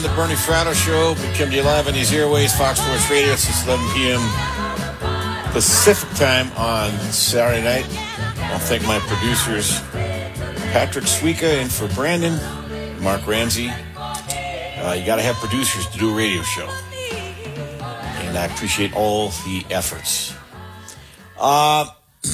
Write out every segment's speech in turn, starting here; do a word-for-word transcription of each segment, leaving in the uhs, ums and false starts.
the Bernie Fratto Show. We come to you live on these airways, Fox Sports Radio, since eleven p.m. Pacific time on Saturday night. I'll thank my producers, Patrick Suika, and for Brandon, Mark Ramsey. Uh, you got to have producers to do a radio show. And I appreciate all the efforts. Uh,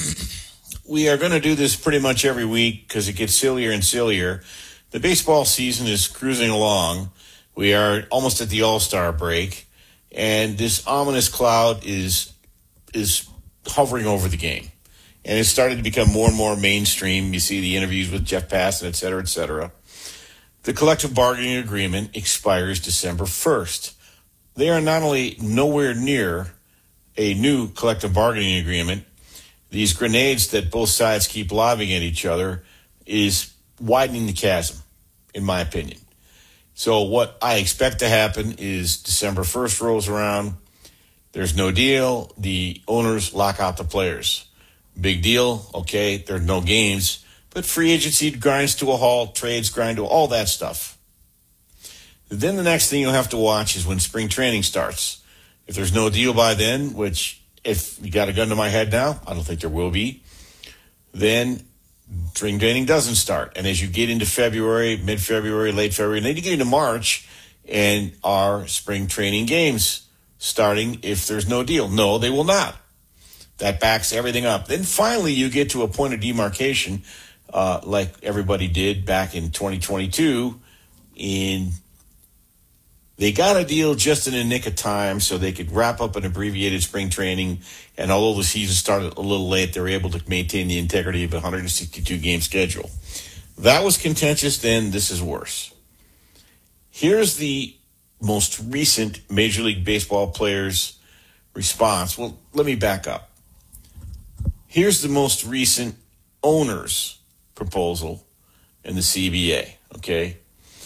we are going to do this pretty much every week because it gets sillier and sillier. The baseball season is cruising along. We are almost at the All-Star break, and this ominous cloud is is hovering over the game. And it's started to become more and more mainstream. You see the interviews with Jeff Passan, et cetera, et cetera. The collective bargaining agreement expires December first. They are not only nowhere near a new collective bargaining agreement, these grenades that both sides keep lobbing at each other is widening the chasm, in my opinion. So what I expect to happen is December first rolls around, there's no deal, the owners lock out the players. Big deal, okay, there are no games, but free agency grinds to a halt, trades grind to all that stuff. Then the next thing you'll have to watch is when spring training starts. If there's no deal by then, which if you got a gun to my head now, I don't think there will be, then spring training doesn't start. And as you get into February, mid-February, late February, and then you get into March, and our spring training games starting if there's no deal. No, they will not. That backs everything up. Then finally you get to a point of demarcation, uh, like everybody did back in twenty twenty-two. In They got a deal just in the nick of time so they could wrap up an abbreviated spring training. And although the season started a little late, they were able to maintain the integrity of a one hundred sixty-two game schedule. That was contentious then. This is worse. Here's the most recent Major League Baseball players' response. Well, let me back up. Here's the most recent owner's proposal in the C B A, okay?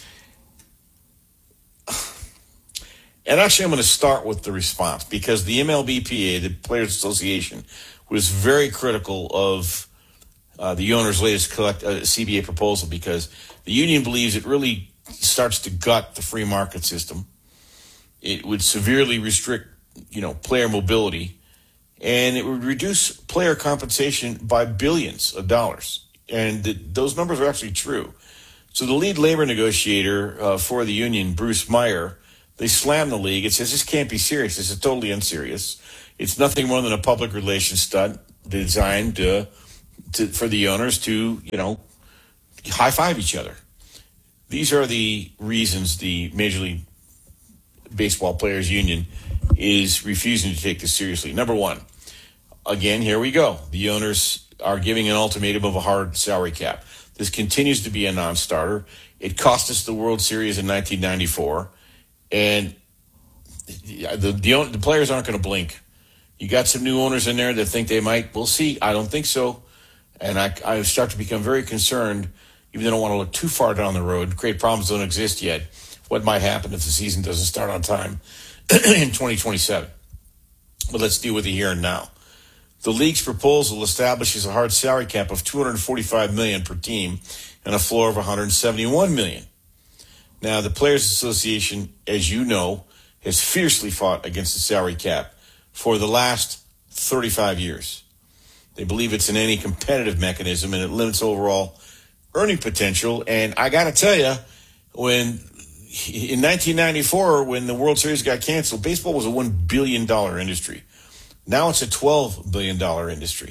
And actually, I'm going to start with the response because the M L B P A, the Players Association, was very critical of uh, the owner's latest collect, uh, C B A proposal because the union believes it really starts to gut the free market system. It would severely restrict, you know, player mobility, and it would reduce player compensation by billions of dollars. And the, those numbers are actually true. So the lead labor negotiator uh, for the union, Bruce Meyer, they slammed the league. It says this can't be serious. This is totally unserious. It's nothing more than a public relations stunt designed to, to, for the owners to, you know, high-five each other. These are the reasons the Major League Baseball Players Union is refusing to take this seriously. Number one, again, here we go. The owners are giving an ultimatum of a hard salary cap. This continues to be a non-starter. It cost us the World Series in nineteen ninety-four. And the, the, the players aren't going to blink. You got some new owners in there that think they might. We'll see. I don't think so. And I, I start to become very concerned, even though I don't want to look too far down the road. Great problems don't exist yet. What might happen if the season doesn't start on time in twenty twenty-seven? But let's deal with it here and now. The league's proposal establishes a hard salary cap of two hundred forty-five million dollars per team and a floor of one hundred seventy-one million dollars. Now, the Players Association, as you know, has fiercely fought against the salary cap for the last thirty-five years. They believe it's an anti-competitive mechanism and it limits overall earning potential. And I got to tell you, when in nineteen ninety-four, when the World Series got canceled, baseball was a one billion dollars industry. Now it's a twelve billion dollars industry.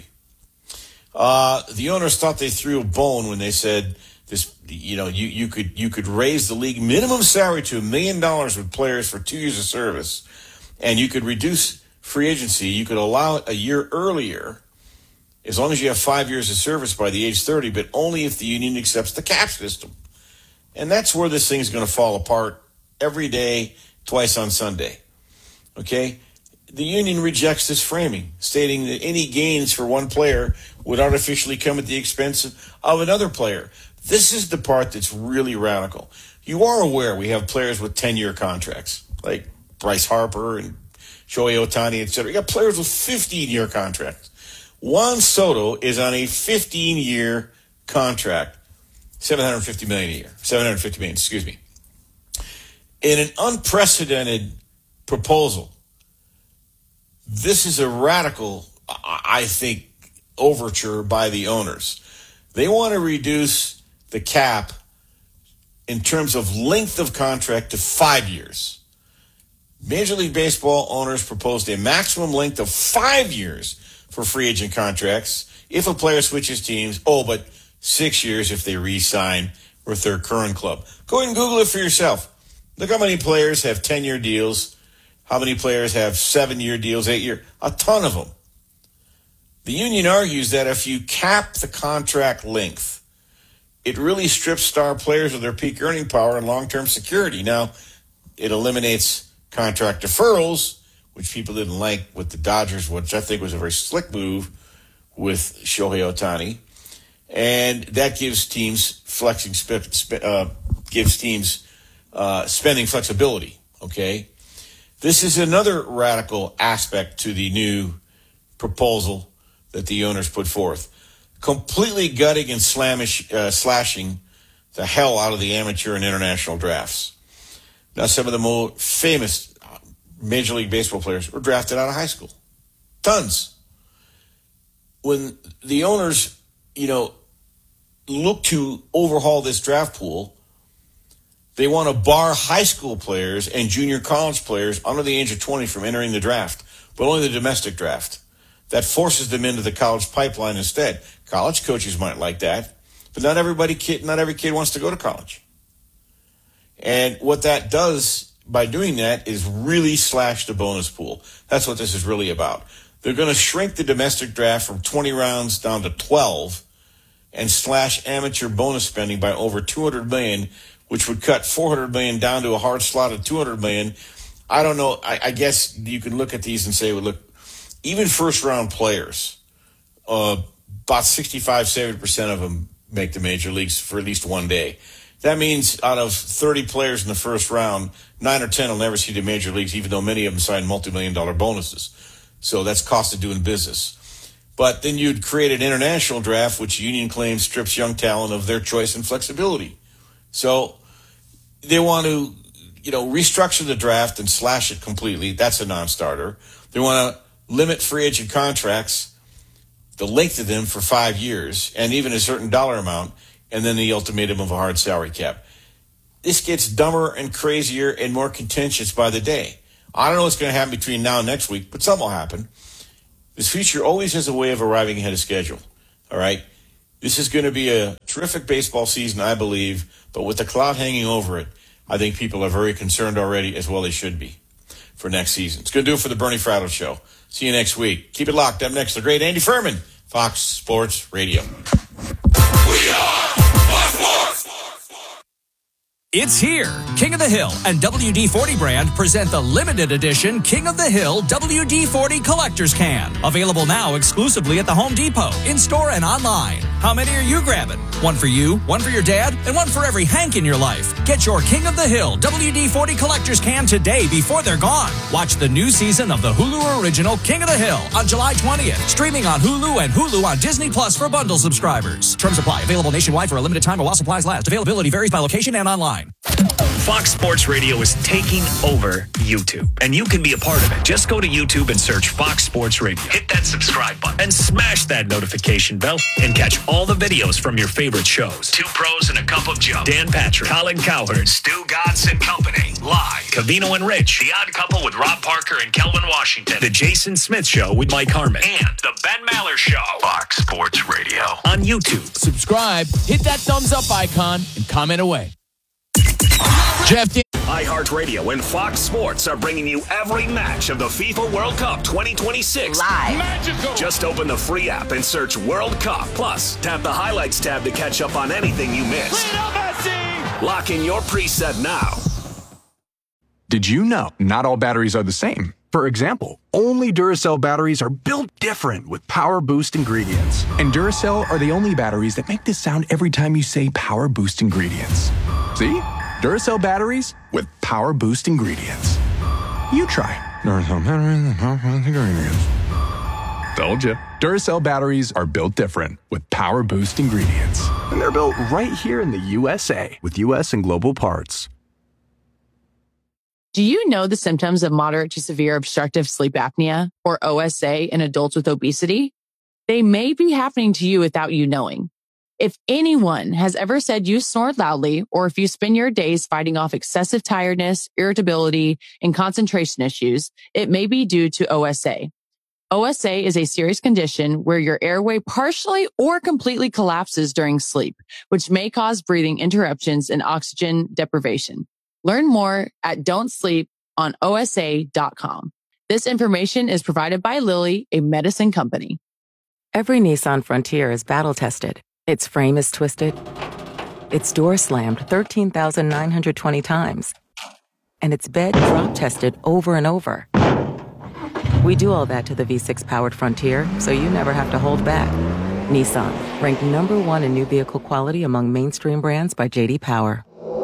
Uh, the owners thought they threw a bone when they said this. You know, you, you could you could raise the league minimum salary to a million dollars with players for two years of service, and you could reduce free agency. You could allow it a year earlier, as long as you have five years of service by the age thirty, but only if the union accepts the cap system. And that's where this thing's going to fall apart every day, twice on Sunday. Okay? The union rejects this framing, stating that any gains for one player would artificially come at the expense of another player. This is the part that's really radical. You are aware we have players with ten-year contracts, like Bryce Harper and Shohei Ohtani, et cetera. You got players with fifteen-year contracts. Juan Soto is on a fifteen-year contract, seven hundred fifty million dollars a year. seven hundred fifty million dollars, excuse me. in an unprecedented proposal, this is a radical, I think, overture by the owners. They want to reduce the cap in terms of length of contract to five years. Major League Baseball owners proposed a maximum length of five years for free agent contracts if a player switches teams. Oh, but six years if they re-sign with their current club. Go ahead and Google it for yourself. Look how many players have ten-year deals, how many players have seven-year deals, eight-year, a ton of them. The union argues that if you cap the contract length, it really strips star players of their peak earning power and long-term security. Now, it eliminates contract deferrals, which people didn't like with the Dodgers, which I think was a very slick move with Shohei Ohtani. And that gives teams flexing, uh, gives teams uh, spending flexibility, okay? This is another radical aspect to the new proposal that the owners put forth. Completely gutting and slamish, uh, slashing the hell out of the amateur and international drafts. Now, some of the more famous Major League Baseball players were drafted out of high school. Tons. When the owners, you know, look to overhaul this draft pool, they want to bar high school players and junior college players under the age of twenty from entering the draft, but only the domestic draft. That forces them into the college pipeline instead. College coaches might like that, but not everybody kid, not every kid wants to go to college. And what that does by doing that is really slash the bonus pool. That's what this is really about. They're going to shrink the domestic draft from twenty rounds down to twelve and slash amateur bonus spending by over two hundred million dollars, which would cut four hundred million dollars down to a hard slot of two hundred million dollars. I don't know. I, I guess you can look at these and say, well, look, even first-round players, uh, about sixty-five, seventy percent of them make the major leagues for at least one day. That means out of thirty players in the first round, nine or ten will never see the major leagues, even though many of them sign multi-million dollar bonuses. So that's cost of doing business. But then you'd create an international draft, which union claims strips young talent of their choice and flexibility. So they want to, you know, restructure the draft and slash it completely. That's a non-starter. They want to limit free agent contracts, the length of them for five years, and even a certain dollar amount, and then the ultimatum of a hard salary cap. This gets dumber and crazier and more contentious by the day. I don't know what's going to happen between now and next week, but something will happen. This feature always has a way of arriving ahead of schedule, all right? This is going to be a terrific baseball season, I believe, but with the cloud hanging over it, I think people are very concerned already, as well they should be, for next season. It's going to do it for the Bernie Fratto Show. See you next week. Keep it locked. Up next, the great Andy Furman, Fox Sports Radio. We are Fox Sports. It's here. King of the Hill and W D forty brand present the limited edition King of the Hill W D forty Collector's Can. Available now exclusively at the Home Depot, in-store and online. How many are you grabbing? One for you, one for your dad, and one for every Hank in your life. Get your King of the Hill W D forty Collector's Can today before they're gone. Watch the new season of the Hulu original King of the Hill on July twentieth. Streaming on Hulu and Hulu on Disney Plus for bundle subscribers. Terms apply. Available nationwide for a limited time while supplies last. Availability varies by location and online. Fox Sports Radio is taking over YouTube, and you can be a part of it. Just go to YouTube and search Fox Sports Radio. Hit that subscribe button and smash that notification bell and catch all the videos from your favorite shows. Two Pros and a Cup of Joe. Dan Patrick, Colin Cowherd, Stu Godson Company, Live, Covino and Rich, The Odd Couple with Rob Parker and Kelvin Washington, The Jason Smith Show with Mike Harmon, and The Ben Maller Show. Fox Sports Radio on YouTube. Subscribe, hit that thumbs up icon, and comment away. Jeff D- iHeartRadio and Fox Sports are bringing you every match of the FIFA World Cup twenty twenty-six. Live. Magical. Just open the free app and search World Cup. Plus, tap the highlights tab to catch up on anything you missed. Lock in your preset now. Did you know not all batteries are the same? For example, only Duracell batteries are built different with Power Boost ingredients. And Duracell are the only batteries that make this sound every time you say Power Boost ingredients. See? Duracell batteries with Power Boost ingredients. You try. Duracell batteries with Power Boost ingredients. Told you. Duracell batteries are built different with Power Boost ingredients. And they're built right here in the U S A with U S and global parts. Do you know the symptoms of moderate to severe obstructive sleep apnea, or O S A, in adults with obesity? They may be happening to you without you knowing. If anyone has ever said you snore loudly, or if you spend your days fighting off excessive tiredness, irritability, and concentration issues, it may be due to O S A. O S A is a serious condition where your airway partially or completely collapses during sleep, which may cause breathing interruptions and oxygen deprivation. Learn more at don't sleep on O S A dot com. This information is provided by Lilly, a medicine company. Every Nissan Frontier is battle-tested. Its frame is twisted, its door slammed thirteen thousand nine hundred twenty times, and its bed drop-tested over and over. We do all that to the V six-powered Frontier, so you never have to hold back. Nissan, ranked number one in new vehicle quality among mainstream brands by J D Power.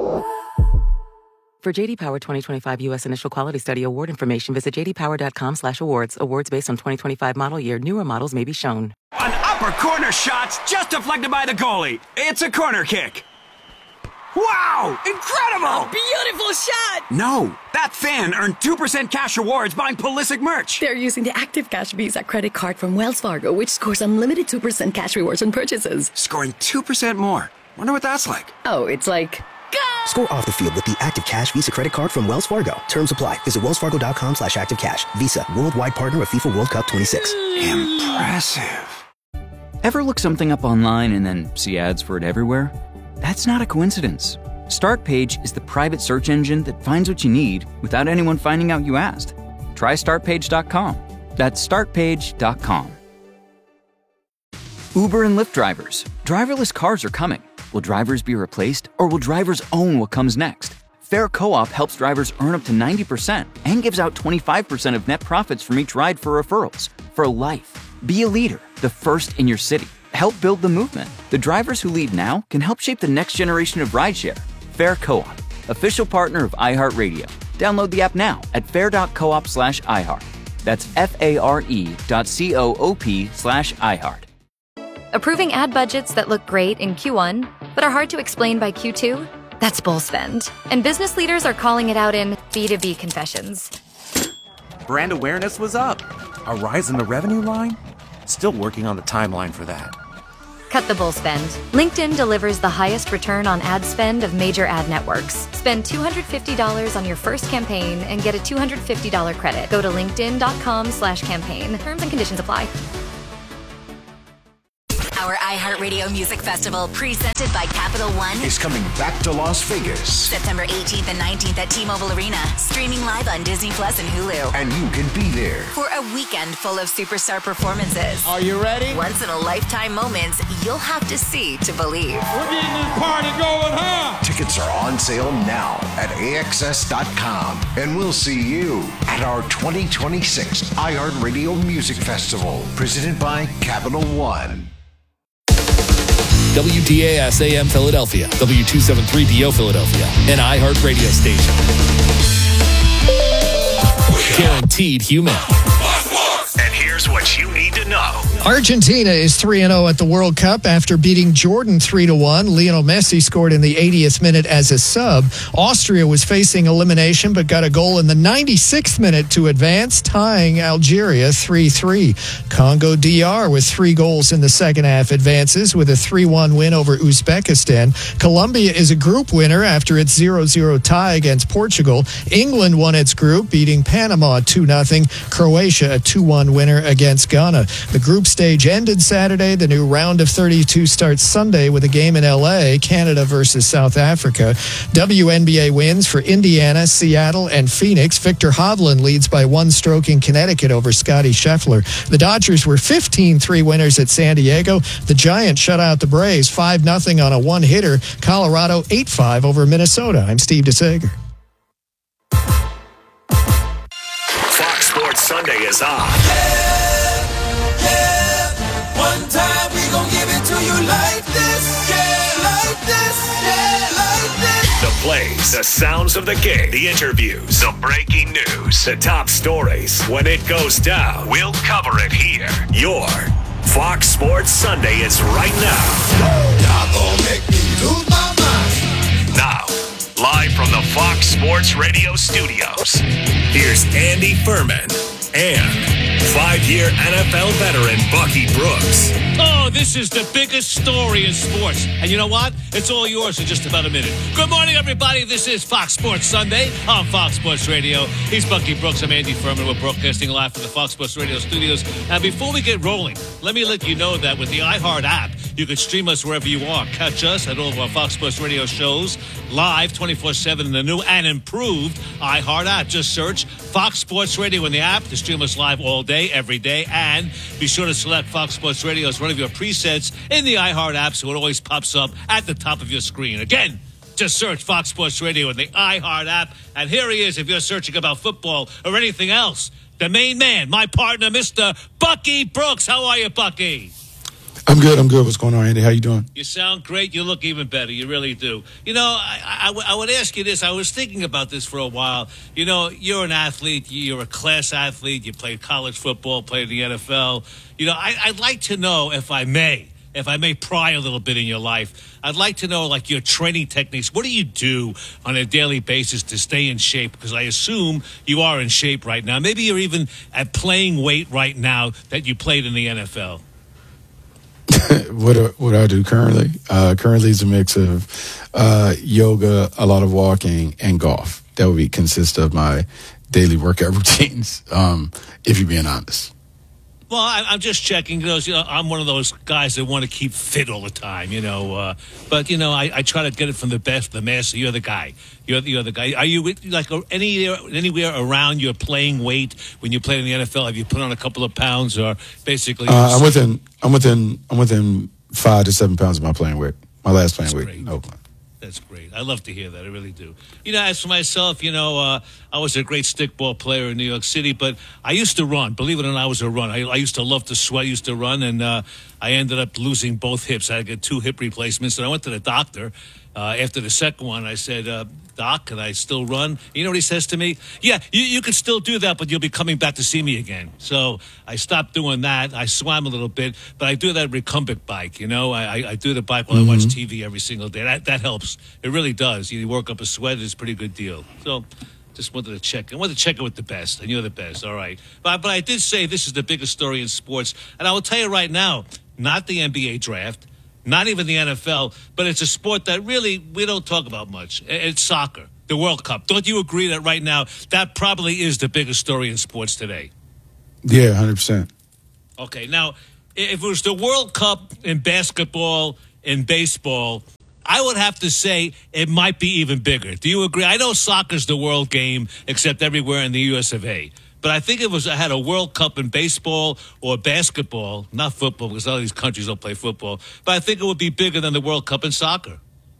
For J D Power twenty twenty-five U S Initial Quality Study award information, visit j d power dot com slash awards. Awards based on twenty twenty-five model year. Newer models may be shown. An upper corner shot's just deflected by the goalie. It's a corner kick. Wow! Incredible! Beautiful shot! No, that fan earned two percent cash rewards buying Pulisic merch. They're using the Active Cash Visa credit card from Wells Fargo, which scores unlimited two percent cash rewards on purchases. Scoring two percent more. Wonder what that's like. Oh, it's like... Go! Score off the field with the Active Cash Visa credit card from Wells Fargo. Terms apply. Visit wells fargo dot com slash active cash. Visa, worldwide partner of FIFA World Cup twenty-six. Impressive. Ever look something up online and then see ads for it everywhere? That's not a coincidence. Startpage is the private search engine that finds what you need without anyone finding out you asked. Try start page dot com. That's start page dot com. Uber and Lyft drivers. Driverless cars are coming. Will drivers be replaced, or will drivers own what comes next? Fair Co-op helps drivers earn up to ninety percent and gives out twenty-five percent of net profits from each ride for referrals. For life. Be a leader, the first in your city. Help build the movement. The drivers who lead now can help shape the next generation of rideshare. Fair Co-op, official partner of iHeartRadio. Download the app now at fair dot coop slash iHeart. That's F-A-R-E dot C-O-O-P slash iHeart. Approving ad budgets that look great in Q one, but are hard to explain by Q two? That's bull spend. And business leaders are calling it out in B two B confessions. Brand awareness was up. A rise in the revenue line? Still working on the timeline for that. Cut the bull spend. LinkedIn delivers the highest return on ad spend of major ad networks. Spend two hundred fifty dollars on your first campaign and get a two hundred fifty dollars credit. Go to linkedin dot com slash campaign. Terms and conditions apply. Our iHeartRadio Music Festival, presented by Capital One, is coming back to Las Vegas. September eighteenth and nineteenth at T-Mobile Arena. Streaming live on Disney Plus and Hulu. And you can be there for a weekend full of superstar performances. Are you ready? Once in a lifetime moments you'll have to see to believe. We're getting this party going, huh? Tickets are on sale now at A X S dot com. And we'll see you at our twenty twenty-six iHeartRadio Music Festival, presented by Capital One. W T A S A M Philadelphia, W two seventy-three P O Philadelphia, an iHeart radio station. Guaranteed human. And here's what you need to know. Argentina is three and oh at the World Cup after beating Jordan three to one. Lionel Messi scored in the eightieth minute as a sub. Austria was facing elimination but got a goal in the ninety-sixth minute to advance, tying Algeria three three. Congo D R with three goals in the second half advances with a three one win over Uzbekistan. Colombia is a group winner after its zero zero tie against Portugal. England won its group, beating Panama two nothing. Croatia a two one winner against Ghana. The group stage ended Saturday. The new round of thirty-two starts Sunday with a game in L A, Canada versus South Africa. W N B A wins for Indiana, Seattle, and Phoenix. Victor Hovland leads by one stroke in Connecticut over Scotty Scheffler. The Dodgers were fifteen three winners at San Diego. The Giants shut out the Braves five nothing on a one-hitter. Colorado eight five over Minnesota. I'm Steve DeSager. Fox Sports Sunday is on. One time we gon' give it to you like this, yeah, like this, yeah, like this. The plays, the sounds of the game, the interviews, the breaking news, the top stories. When it goes down, we'll cover it here. Your Fox Sports Sunday is right now. Y'all gon' make me lose my mind. Now, Live from the Fox Sports Radio studios, here's Andy Furman and five-year N F L veteran Bucky Brooks. Oh, this is the biggest story in sports. And you know what? It's all yours in just about a minute. Good morning, everybody. This is Fox Sports Sunday on Fox Sports Radio. He's Bucky Brooks. I'm Andy Furman. We're broadcasting live from the Fox Sports Radio studios. And before we get rolling, let me let you know that with the iHeart app, you can stream us wherever you are. Catch us at all of our Fox Sports Radio shows live twenty-four seven in the new and improved iHeart app. Just search Fox Sports Radio in the app to stream us live all day, every day. And be sure to select Fox Sports Radio as one of your presets in the iHeart app so it always pops up at the top of your screen. Again, just search Fox Sports Radio in the iHeart app. And here he is if you're searching about football or anything else. The main man, my partner, Mister Bucky Brooks. How are you, Bucky? I'm good. I'm good. What's going on, Andy? How you doing? You sound great. You look even better. You really do. You know, I, I, w- I would ask you this. I was thinking about this for a while. You know, you're an athlete. You're a class athlete. You played college football, played in the N F L. You know, I, I'd like to know, if I may, if I may pry a little bit in your life, I'd like to know, like, your training techniques. What do you do on a daily basis to stay in shape? Because I assume you are in shape right now. Maybe you're even at playing weight right now that you played in the N F L. what do, what I do currently? Uh, currently is a mix of uh, yoga, a lot of walking, and golf. That would be consist of my daily workout routines, um, if you're being honest. Well, I, I'm just checking. Those, you know, I'm one of those guys that want to keep fit all the time, you know. Uh, but, you know, I, I try to get it from the best, the master. You're the guy. You're, you're the guy. Are you, like, any, anywhere around your playing weight when you played in the N F L? Have you put on a couple of pounds or basically? Uh, I'm within, I'm within, I'm within five to seven pounds of my playing weight. My last playing That's weight. Great. in Oakland. That's great. I love to hear that. I really do. You know, as for myself, you know, uh, I was a great stickball player in New York City, but I used to run. Believe it or not, I was a runner. I, I used to love to sweat, used to run, and uh, I ended up losing both hips. I had to get two hip replacements, and I went to the doctor. Uh, after the second one, I said, uh, Doc, can I still run? You know what he says to me? Yeah, you, you can still do that, but you'll be coming back to see me again. So I stopped doing that. I swam a little bit, but I do that recumbent bike, you know? I, I, I do the bike while mm-hmm. I watch T V every single day. That, that helps. It really does. You work up a sweat. It's a pretty good deal. So just wanted to check. I wanted to check it with the best, and you're the best. All right. But, but I did say this is the biggest story in sports, and I will tell you right now, not the N B A draft, not even the N F L, but it's a sport that really we don't talk about much. It's soccer, the World Cup. Don't you agree that right now that probably is the biggest story in sports today? Yeah, one hundred percent. Okay, now, if it was the World Cup in basketball, in baseball, I would have to say it might be even bigger. Do you agree? I know soccer's the world game, except everywhere in the U S of A. But I think it was I had a World Cup in baseball or basketball, not football, because all these countries don't play football. But I think it would be bigger than the World Cup in soccer.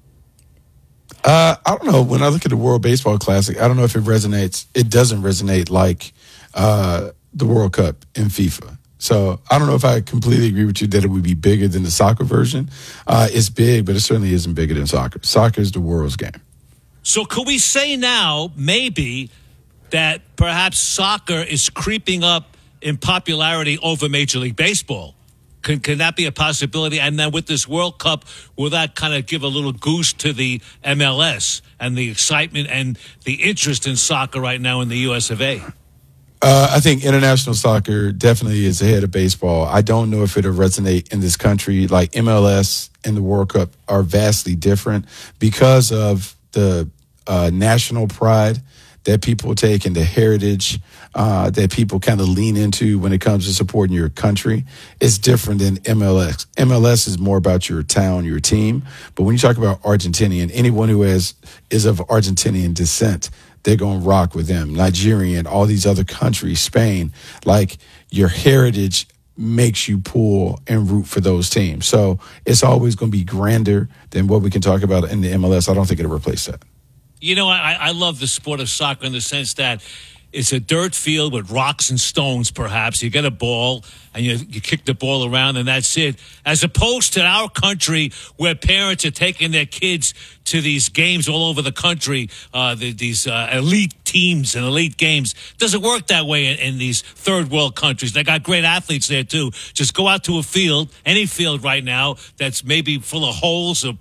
Uh, I don't know. When I look at the World Baseball Classic, I don't know if it resonates. It doesn't resonate like uh, the World Cup in FIFA. So I don't know if I completely agree with you that it would be bigger than the soccer version. Uh, it's big, but it certainly isn't bigger than soccer. Soccer is the world's game. So could we say now, maybe, that perhaps soccer is creeping up in popularity over Major League Baseball? Can, can that be a possibility? And then with this World Cup, will that kind of give a little goose to the M L S and the excitement and the interest in soccer right now in the U S of A? Uh, I think international soccer definitely is ahead of baseball. I don't know if it'll resonate in this country. Like M L S and the World Cup are vastly different because of the uh, national pride that people take and the heritage uh, that people kind of lean into when it comes to supporting your country. It's different than M L S. M L S is more about your town, your team. But when you talk about Argentinian, anyone who has is of Argentinian descent, they're going to rock with them. Nigerian, all these other countries, Spain, like your heritage makes you pull and root for those teams. So it's always going to be grander than what we can talk about in the M L S. I don't think it'll replace that. You know, I, I love the sport of soccer in the sense that it's a dirt field with rocks and stones, perhaps. You get a ball, and you, you kick the ball around, and that's it. As opposed to our country, where parents are taking their kids to these games all over the country, uh, the, these uh, elite teams and elite games. Doesn't work that way in, in these third world countries. They got great athletes there, too. Just go out to a field, any field right now, that's maybe full of holes or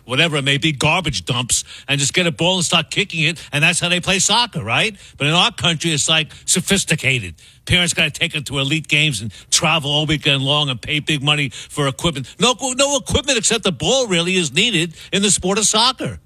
whatever it may be, garbage dumps, and just get a ball and start kicking it, and that's how they play soccer, right? But in our country, it's like sophisticated. Parents got to take them to elite games and travel all weekend long and pay big money for equipment. No, no equipment except the ball really is needed in the sport of soccer.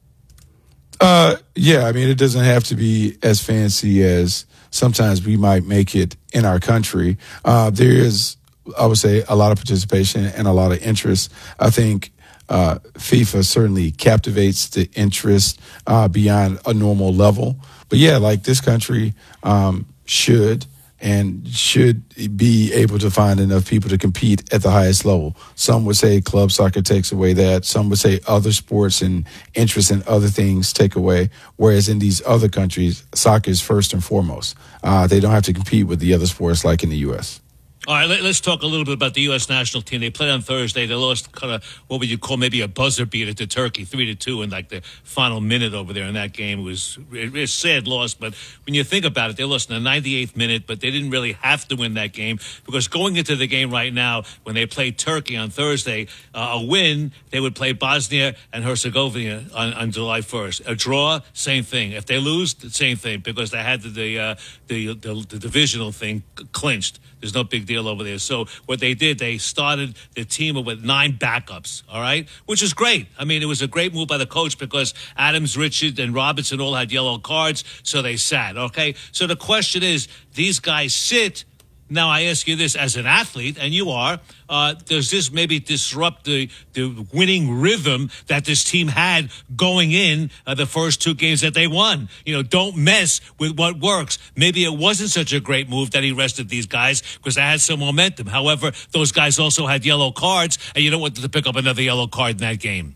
Uh, yeah, I mean, it doesn't have to be as fancy as sometimes we might make it in our country. Uh, there is, I would say, a lot of participation and a lot of interest. I think uh, FIFA certainly captivates the interest uh, beyond a normal level. But yeah, like this country um, should and should be able to find enough people to compete at the highest level. Some would say club soccer takes away that. Some would say other sports and interest in other things take away. Whereas in these other countries, soccer is first and foremost. Uh, they don't have to compete with the other sports like in the U S. All right, let, let's talk a little bit about the U S national team. They played on Thursday. They lost kind of what would you call maybe a buzzer beater to Turkey, three to two, in like the final minute over there in that game. It was it, it was a sad loss, but when you think about it, they lost in the ninety-eighth minute, but they didn't really have to win that game because going into the game right now, when they played Turkey on Thursday, uh, a win, they would play Bosnia and Herzegovina on, on July first. A draw, same thing. If they lose, the same thing because they had the the, uh, the, the, the divisional thing clinched. There's no big deal over there. So what they did, they started the team with nine backups, all right, which is great. I mean, it was a great move by the coach because Adams, Richard, and Robinson all had yellow cards, so they sat, okay? So the question is, these guys sit. Now, I ask you this as an athlete, and you are, uh, does this maybe disrupt the, the winning rhythm that this team had going in uh, the first two games that they won? You know, don't mess with what works. Maybe it wasn't such a great move that he rested these guys because they had some momentum. However, those guys also had yellow cards, and you don't want to pick up another yellow card in that game.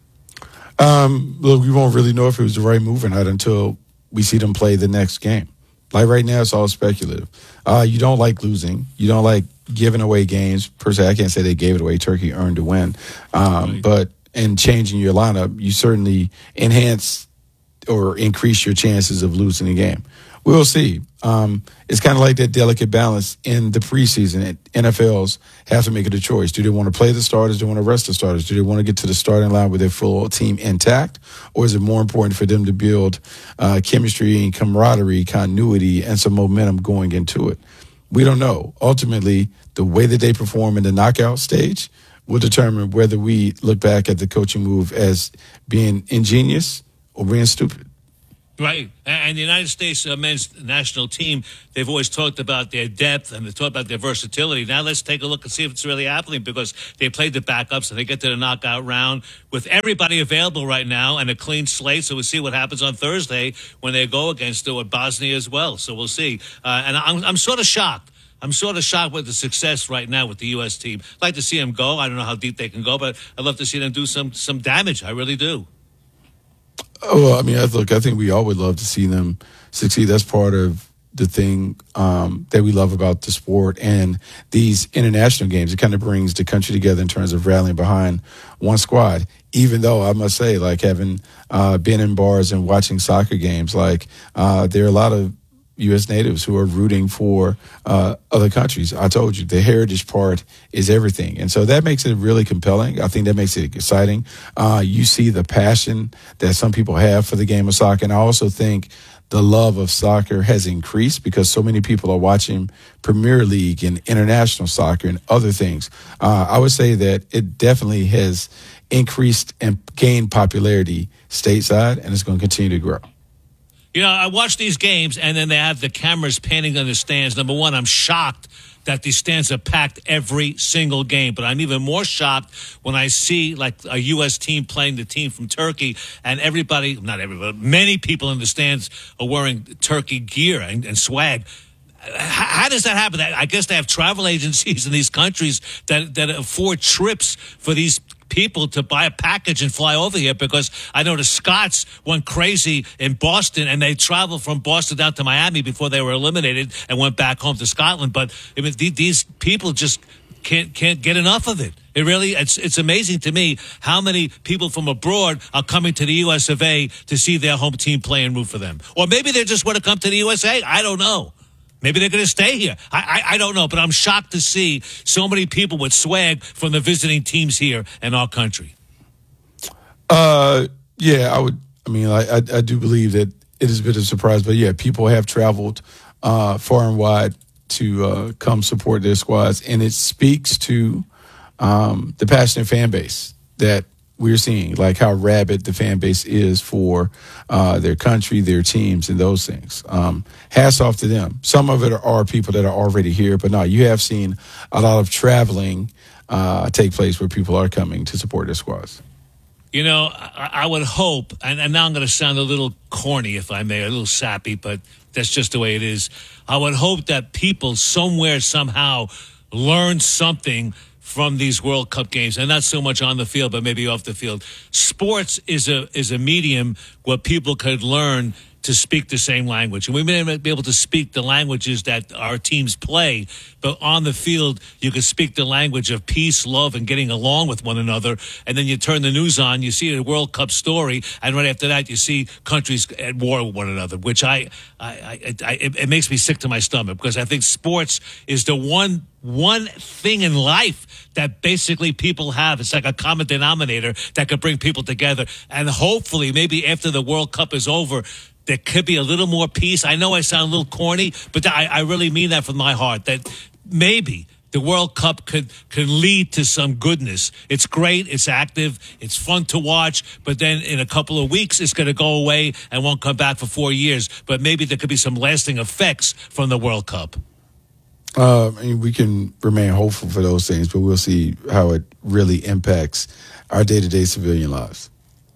Um, look, we won't really know if it was the right move or not until we see them play the next game. Like right now, it's all speculative. Uh, you don't like losing. You don't like giving away games. Per se, I can't say they gave it away. Turkey earned to win. Um, right. But in changing your lineup, you certainly enhance or increase your chances of losing the game. We'll see. Um, it's kind of like that delicate balance in the preseason. N F Ls have to make it a choice. Do they want to play the starters? Do they want to rest the starters? Do they want to get to the starting line with their full team intact? Or is it more important for them to build uh, chemistry and camaraderie, continuity, and some momentum going into it? We don't know. Ultimately, the way that they perform in the knockout stage will determine whether we look back at the coaching move as being ingenious or being stupid. Right. And the United States uh, men's national team, they've always talked about their depth and they talked about their versatility. Now let's take a look and see if it's really happening because they played the backups and they get to the knockout round with everybody available right now and a clean slate. So we'll see what happens on Thursday when they go against uh, Bosnia as well. So we'll see. Uh, and I'm, I'm sort of shocked. I'm sort of shocked with the success right now with the U S team. I'd like to see them go. I don't know how deep they can go, but I'd love to see them do some some damage. I really do. Oh, well, I mean, I look, I think we all would love to see them succeed. That's part of the thing um, that we love about the sport and these international games. It kind of brings the country together in terms of rallying behind one squad. Even though I must say, like having uh, been in bars and watching soccer games, like uh, there are a lot of U S natives who are rooting for uh, other countries. I told you, the heritage part is everything. And so that makes it really compelling. I think that makes it exciting. Uh, you see the passion that some people have for the game of soccer. And I also think the love of soccer has increased because so many people are watching Premier League and international soccer and other things. Uh, I would say that it definitely has increased and gained popularity stateside, and it's going to continue to grow. You know, I watch these games, and then they have the cameras panning on the stands. Number one, I'm shocked that these stands are packed every single game. But I'm even more shocked when I see, like, a U S team playing the team from Turkey, and everybody, not everybody, many people in the stands are wearing Turkey gear and, and swag. How, how does that happen? I guess they have travel agencies in these countries that, that afford trips for these people to buy a package and fly over here because I know the Scots went crazy in Boston and they traveled from Boston down to Miami before they were eliminated and went back home to Scotland. But I mean, these people just can't can't get enough of it. It really it's it's amazing to me how many people from abroad are coming to the U S of A to see their home team play and root for them. Or maybe they just want to come to the U S A. I don't know. Maybe they're going to stay here. I, I I don't know, but I'm shocked to see so many people with swag from the visiting teams here in our country. Uh, yeah, I would. I mean, I, I, I do believe that it is a bit of a surprise, but yeah, people have traveled uh, far and wide to uh, come support their squads, and it speaks to um, the passionate fan base that we're seeing, like how rabid the fan base is for uh, their country, their teams, and those things. Um, hats off to them. Some of it are, are people that are already here, but no, you have seen a lot of traveling uh, take place where people are coming to support their squads. You know, I, I would hope, and, and now I'm going to sound a little corny, if I may, a little sappy, but that's just the way it is. I would hope that people somewhere, somehow, learn something from these World Cup games, and not so much on the field, but maybe off the field. Sports is a is a medium where people could learn to speak the same language. And we may not be able to speak the languages that our teams play, but on the field, you can speak the language of peace, love, and getting along with one another. And then you turn the news on, you see a World Cup story, and right after that, you see countries at war with one another, which I, I, I, I it, it makes me sick to my stomach, because I think sports is the one one thing in life that basically people have. It's like a common denominator that could bring people together. And hopefully, maybe after the World Cup is over, there could be a little more peace. I know I sound a little corny, but I, I really mean that from my heart, that maybe the World Cup could, could lead to some goodness. It's great, it's active, it's fun to watch, but then in a couple of weeks, it's going to go away and won't come back for four years. But maybe there could be some lasting effects from the World Cup. Uh, I mean, we can remain hopeful for those things, but we'll see how it really impacts our day-to-day civilian lives.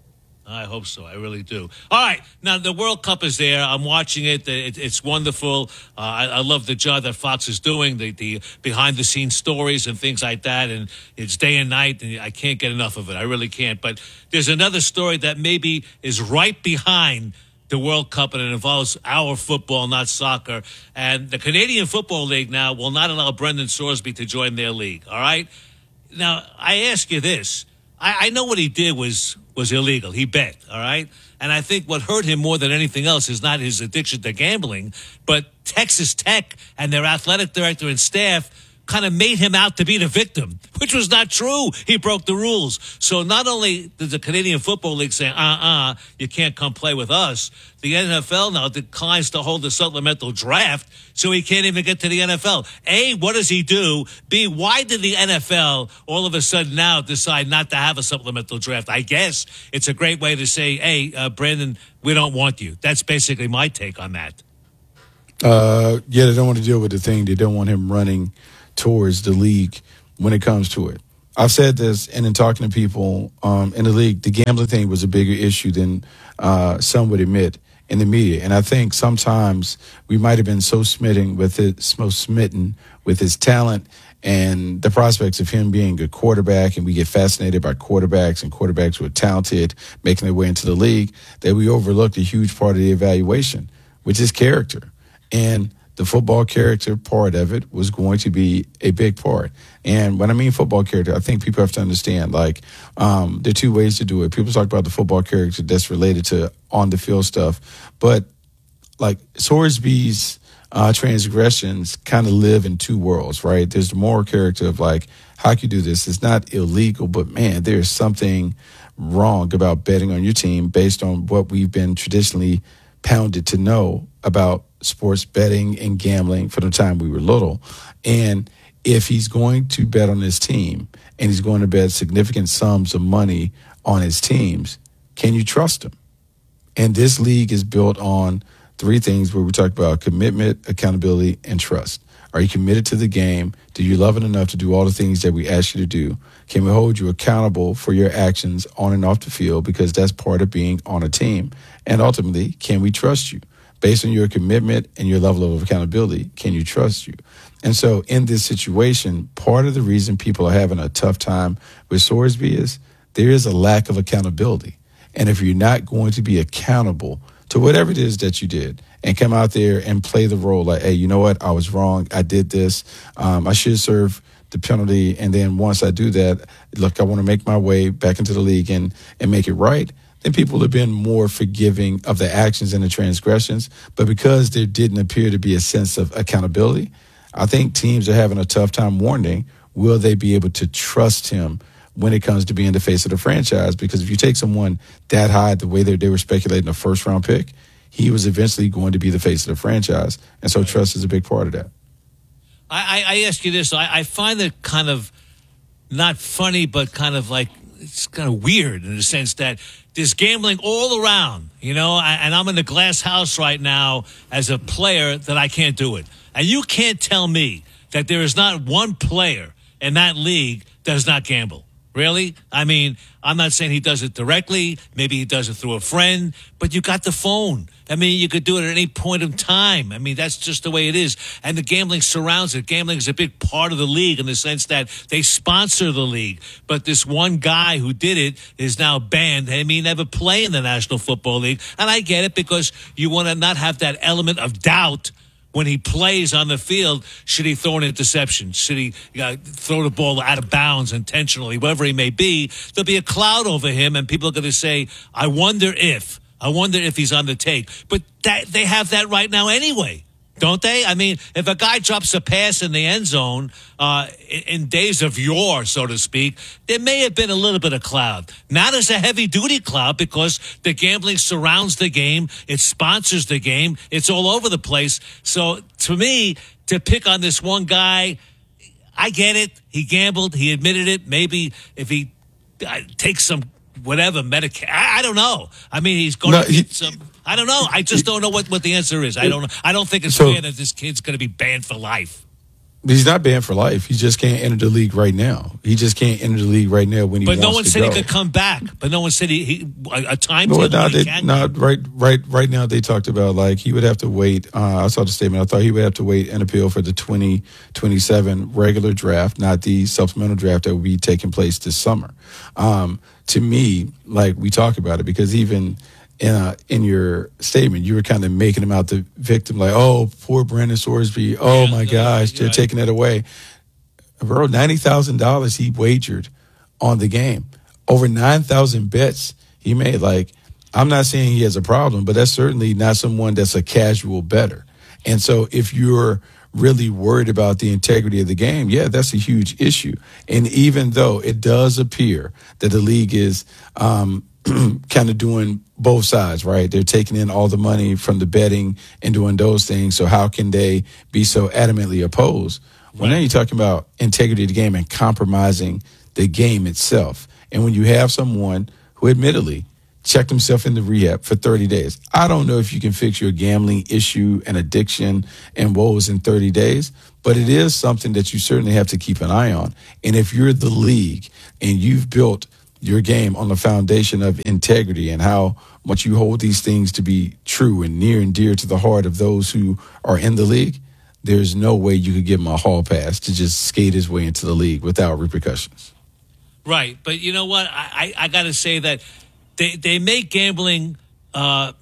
I hope so. I really do. All right. Now, the World Cup is there. I'm watching it. it it's wonderful. Uh, I, I love the job that Fox is doing, the, the behind-the-scenes stories and things like that. And it's day and night, and I can't get enough of it. I really can't. But there's another story that maybe is right behind the World Cup, and it involves our football, not soccer. And the Canadian Football League now will not allow Brendan Sorsby to join their league. All right? Now, I ask you this. I, I know what he did was was illegal. He bet, all right? And I think what hurt him more than anything else is not his addiction to gambling, but Texas Tech and their athletic director and staff kind of made him out to be the victim, which was not true. He broke the rules. So not only did the Canadian Football League say, uh-uh, you can't come play with us, the N F L now declines to hold a supplemental draft, so he can't even get to the N F L. A, what does he do? B, why did the N F L all of a sudden now decide not to have a supplemental draft? I guess it's a great way to say, hey, uh, Brandon, we don't want you. That's basically my take on that. Uh, yeah, they don't want to deal with the thing. They don't want him running towards the league when it comes to it. I've said this, and in talking to people um, in the league, the gambling thing was a bigger issue than uh, some would admit in the media. And I think sometimes we might have been so smitten with it, so smitten with his talent and the prospects of him being a quarterback, and we get fascinated by quarterbacks and quarterbacks who are talented, making their way into the league, that we overlooked a huge part of the evaluation, which is character. And the football character part of it was going to be a big part. And when I mean football character, I think people have to understand, like, um, there are two ways to do it. People talk about the football character that's related to on-the-field stuff. But, like, Sorsby's uh, transgressions kind of live in two worlds, right? There's the moral character of, like, how can you do this? It's not illegal, but, man, there's something wrong about betting on your team based on what we've been traditionally pounded to know about sports betting and gambling from the time we were little. And if he's going to bet on his team and he's going to bet significant sums of money on his teams, can you trust him? And this league is built on three things where we talk about commitment, accountability, and trust. Are you committed to the game? Do you love it enough to do all the things that we ask you to do? Can we hold you accountable for your actions on and off the field? Because that's part of being on a team. And ultimately, can we trust you? Based on your commitment and your level of accountability, can you trust you? And so in this situation, part of the reason people are having a tough time with Sorsby is there is a lack of accountability. And if you're not going to be accountable to whatever it is that you did and come out there and play the role like, hey, you know what? I was wrong. I did this. Um, I should serve the penalty. And then once I do that, look, I want to make my way back into the league and, and make it right. Then people have been more forgiving of the actions and the transgressions. But because there didn't appear to be a sense of accountability, I think teams are having a tough time wondering, will they be able to trust him when it comes to being the face of the franchise. Because if you take someone that high, the way that they were speculating a first round pick, he was eventually going to be the face of the franchise. And so trust is a big part of that. I, I ask you this. I, I find it kind of not funny, but kind of like it's kind of weird in the sense that there's gambling all around, you know, and I'm in the glass house right now as a player that I can't do it. And you can't tell me that there is not one player in that league that does not gamble. Really? I mean, I'm not saying he does it directly. Maybe he does it through a friend, but you got the phone. I mean, you could do it at any point in time. I mean, that's just the way it is. And the gambling surrounds it. Gambling is a big part of the league in the sense that they sponsor the league. But this one guy who did it is now banned. I mean, never play in the National Football League. And I get it because you want to not have that element of doubt when he plays on the field. Should he throw an interception? Should he uh, throw the ball out of bounds intentionally? Whatever he may be, there'll be a cloud over him, and people are going to say, I wonder if, I wonder if he's on the take. But that, they have that right now anyway, don't they? I mean, if a guy drops a pass in the end zone uh, in, in days of yore, so to speak, there may have been a little bit of cloud. Not as a heavy-duty cloud because the gambling surrounds the game. It sponsors the game. It's all over the place. So, to me, to pick on this one guy, I get it. He gambled. He admitted it. Maybe if he uh, takes some whatever medication, I, I don't know. I mean, he's going No, to he- get some. I don't know. I just don't know what, what the answer is. I don't know. I don't think it's So- fair that this kid's going to be banned for life. He's not banned for life. He just can't enter the league right now. He just can't enter the league right now when he But wants no one to said go. he could come back. But no one said he, he a, a time No, table no, when he they, can no, come. right, right, right now they talked about like he would have to wait. Uh, I saw the statement. I thought he would have to wait and appeal for the twenty twenty-seven regular draft, not the supplemental draft that will be taking place this summer. Um, to me, like we talk about it because even in, uh, in your statement, you were kind of making him out the victim, like, oh, poor Brandon Sorsby. Oh my gosh, they're taking it away. Bro, ninety thousand dollars he wagered on the game. Over nine thousand bets he made. Like, I'm not saying he has a problem, but that's certainly not someone that's a casual bettor. And so if you're really worried about the integrity of the game, yeah, that's a huge issue. And even though it does appear that the league is um, kind of doing both sides, right? They're taking in all the money from the betting and doing those things. So how can they be so adamantly opposed? Well, now you're talking about integrity of the game and compromising the game itself. And when you have someone who admittedly checked himself into rehab for thirty days, I don't know if you can fix your gambling issue and addiction and woes in thirty days, but it is something that you certainly have to keep an eye on. And if you're the league and you've built your game on the foundation of integrity and how much you hold these things to be true and near and dear to the heart of those who are in the league, there's no way you could give him a hall pass to just skate his way into the league without repercussions. Right. But you know what? I, I, I got to say that they, they make gambling, uh,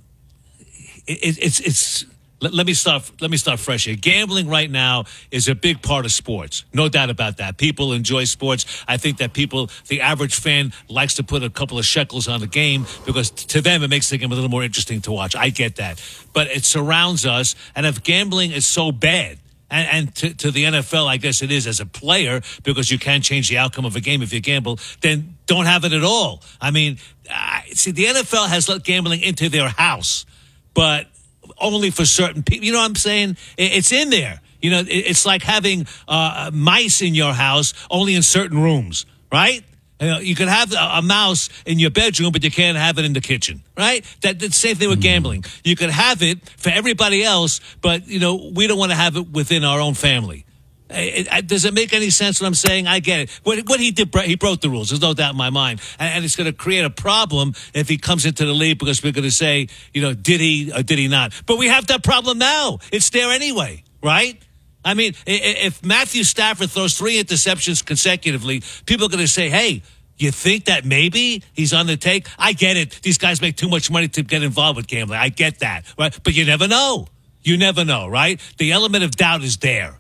it, it's, it's, let, let me start, let me start fresh here. Gambling right now is a big part of sports. No doubt about that. People enjoy sports. I think that people, the average fan likes to put a couple of shekels on the game because to them it makes the game a little more interesting to watch. I get that. But it surrounds us. And if gambling is so bad, And, and to, to the N F L, I guess it is as a player because you can change the outcome of a game if you gamble, then don't have it at all. I mean, uh, see, the N F L has let gambling into their house, but only for certain people. You know what I'm saying? It, it's in there. You know, it, it's like having uh, mice in your house only in certain rooms, right? You know, you can have a, a mouse in your bedroom, but you can't have it in the kitchen, right? That, that's the same thing with gambling. You can have it for everybody else, but, you know, we don't want to have it within our own family. It, it, does it make any sense what I'm saying? I get it. What, what he did, he broke the rules. There's no doubt in my mind. And, and it's going to create a problem if he comes into the league because we're going to say, you know, did he or did he not? But we have that problem now. It's there anyway, right? I mean, if Matthew Stafford throws three interceptions consecutively, people are going to say, hey, you think that maybe he's on the take? I get it. These guys make too much money to get involved with gambling. I get that, right? But you never know. You never know, right? The element of doubt is there.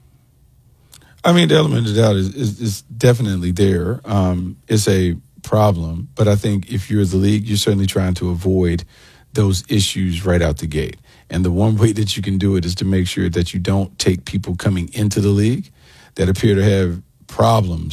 I mean, the element of doubt is, is, is definitely there. Um, it's a problem, but I think if you're the league, you're certainly trying to avoid those issues right out the gate. And the one way that you can do it is to make sure that you don't take people coming into the league that appear to have problems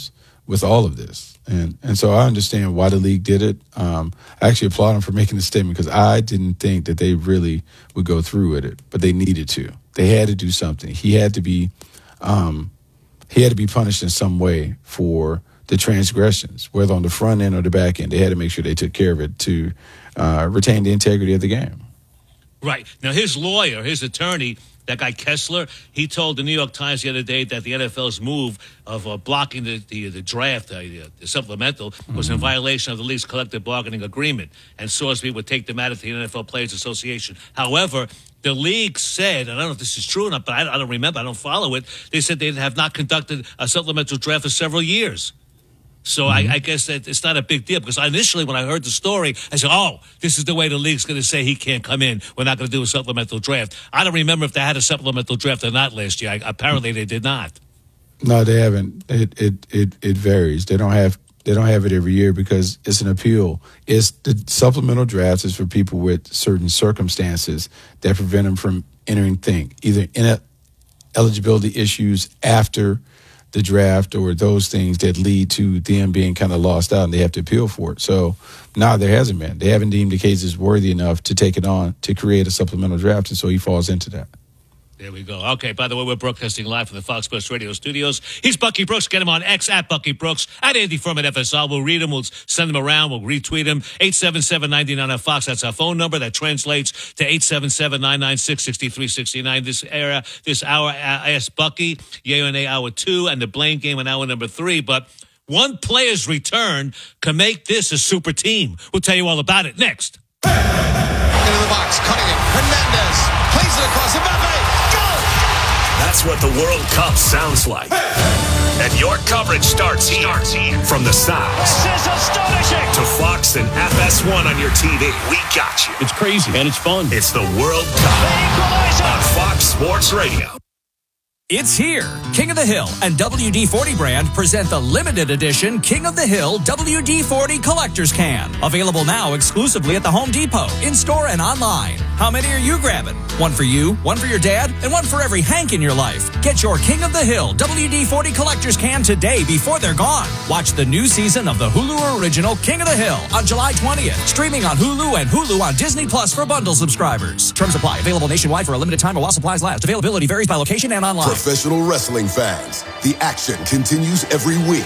with all of this. And and so I understand why the league did it. Um, I actually applaud them for making the statement because I didn't think that they really would go through with it, but they needed to. They had to do something. He had to be, um, he had to be punished in some way for the transgressions, whether on the front end or the back end. They had to make sure they took care of it to uh, retain the integrity of the game. Right. Now, his lawyer, his attorney, that guy Kessler, he told the New York Times the other day that the N F L's move of uh, blocking the, the, the draft, uh, the, the supplemental, was mm-hmm. in violation of the league's collective bargaining agreement, and Sorsby would take the matter to the N F L Players Association. However, the league said, and I don't know if this is true or not, but I, I don't remember, I don't follow it, they said they have not conducted a supplemental draft for several years. So mm-hmm. I, I guess that it's not a big deal because initially when I heard the story, I said, oh, this is the way the league's going to say he can't come in. We're not going to do a supplemental draft. I don't remember if they had a supplemental draft or not last year. I, apparently they did not. No, they haven't. It, it it it varies. They don't have they don't have it every year because it's an appeal. It's the supplemental draft is for people with certain circumstances that prevent them from entering thing, either in eligibility issues after the draft or those things that lead to them being kind of lost out and they have to appeal for it. So, no, there hasn't been. They haven't deemed the cases worthy enough to take it on to create a supplemental draft, and so he falls into that. There we go. Okay, by the way, we're broadcasting live from the Fox Sports Radio studios. He's Bucky Brooks. Get him on X at Bucky Brooks, at Andy Furman F S L. We'll read him. We'll send him around. We'll retweet him. eight seven seven, nine nine on Fox. That's our phone number. That translates to eight seven seven, nine nine six, six three six nine. This era, this hour, I asked Bucky, Yay or Nay hour two, and the Blame Game in hour number three. But one player's return can make this a super team. We'll tell you all about it next. Into the box, cutting it. Hernandez plays it across the Mbappe. That's what the World Cup sounds like. And your coverage starts here. From the sounds This is astonishing. to Fox and F S one on your T V. We got you. It's crazy, and it's fun. It's the World Cup on Fox Sports Radio. It's here. King of the Hill and W D forty brand present the limited edition King of the Hill W D forty Collector's Can. Available now exclusively at the Home Depot, in-store and online. How many are you grabbing? One for you, one for your dad, and one for every Hank in your life. Get your King of the Hill W D forty Collector's Can today before they're gone. Watch the new season of the Hulu original King of the Hill on July twentieth. Streaming on Hulu and Hulu on Disney Plus for bundle subscribers. Terms apply. Available nationwide for a limited time or while supplies last. Availability varies by location and online. Professional wrestling fans, the action continues every week.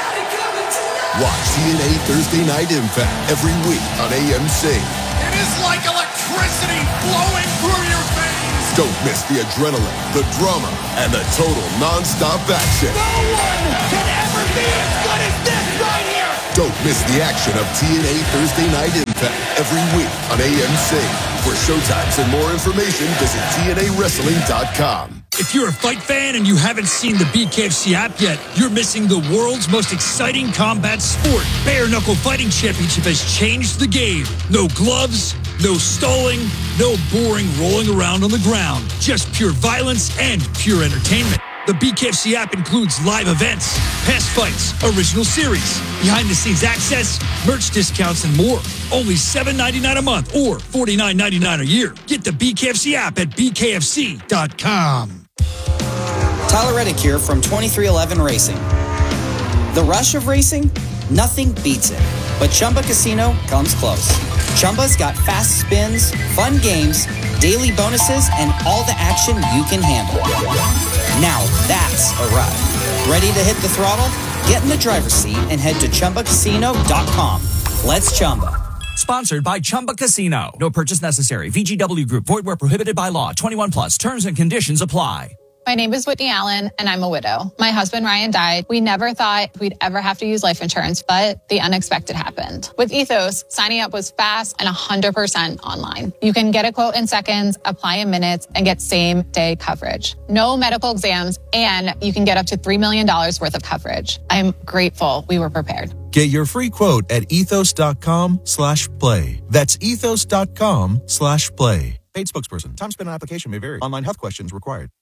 Watch T N A Thursday Night Impact every week on A M C. It is like electricity flowing through your veins. Don't miss the adrenaline, the drama, and the total non-stop action. No one can ever be as good as this right here. Don't miss the action of T N A Thursday Night Impact every week on A M C. For showtimes and more information, visit T N A wrestling dot com. If you're a fight fan and you haven't seen the B K F C app yet, you're missing the world's most exciting combat sport. Bare Knuckle Fighting Championship has changed the game. No gloves, no stalling, no boring rolling around on the ground. Just pure violence and pure entertainment. The B K F C app includes live events, past fights, original series, behind-the-scenes access, merch discounts, and more. Only seven ninety-nine a month or forty-nine ninety-nine a year. Get the B K F C app at B K F C dot com. Tyler Reddick here from twenty-three eleven Racing. The rush of racing? Nothing beats it. But Chumba Casino comes close. Chumba's got fast spins, fun games, daily bonuses, and all the action you can handle. Now that's a ride. Ready to hit the throttle? Get in the driver's seat and head to Chumba Casino dot com. Let's Chumba. Sponsored by Chumba Casino. No purchase necessary. V G W Group. Void where prohibited by law. twenty-one plus. Terms and conditions apply. My name is Whitney Allen, and I'm a widow. My husband, Ryan, died. We never thought we'd ever have to use life insurance, but the unexpected happened. With Ethos, signing up was fast and one hundred percent online. You can get a quote in seconds, apply in minutes, and get same-day coverage. No medical exams, and you can get up to three million dollars worth of coverage. I'm grateful we were prepared. Get your free quote at ethos.com slash play. That's ethos.com slash play. Paid spokesperson. Time spent on application may vary. Online health questions required.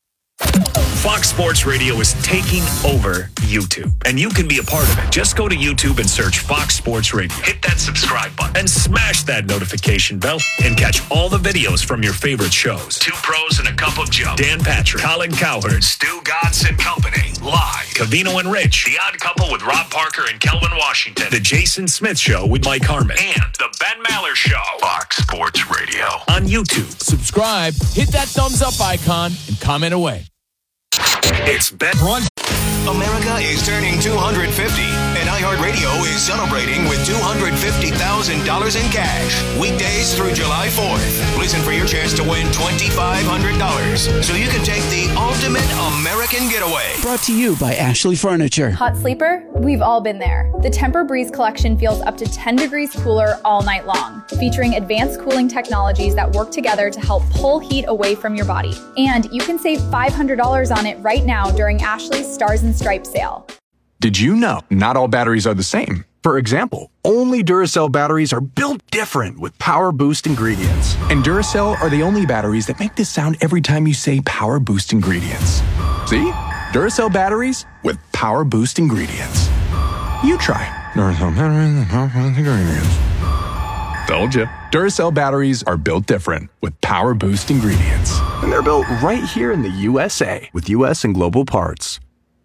Fox Sports Radio is taking over YouTube, and you can be a part of it. Just go to YouTube and search Fox Sports Radio. Hit that subscribe button and smash that notification bell and catch all the videos from your favorite shows. Two Pros and a Cup of Joe. Dan Patrick, Colin Cowherd, Stu Godson Company. Live. Cavino and Rich. The Odd Couple with Rob Parker and Kelvin Washington. The Jason Smith Show with Mike Harmon. And The Ben Maller Show. Fox Sports Radio. On YouTube. Subscribe, hit that thumbs up icon, and comment away. It's Ben Run. America is turning two hundred fifty, and iHeartRadio is celebrating with two hundred fifty thousand dollars in cash. Weekdays through July fourth. Listen for your chance to win twenty-five hundred dollars so you can take the ultimate American getaway. Brought to you by Ashley Furniture. Hot sleeper? We've all been there. The Tempur-Breeze collection feels up to ten degrees cooler all night long, featuring advanced cooling technologies that work together to help pull heat away from your body. And you can save five hundred dollars on it right now during Ashley's Stars and Stripes sale. Did you know not all batteries are the same? For example, only Duracell batteries are built different with Power Boost ingredients. And Duracell are the only batteries that make this sound every time you say Power Boost ingredients. See? Duracell batteries with Power Boost ingredients. You try Duracell batteries with Power Boost ingredients. Told you. Duracell batteries are built different with Power Boost ingredients. And they're built right here in the U S A with U S and global parts.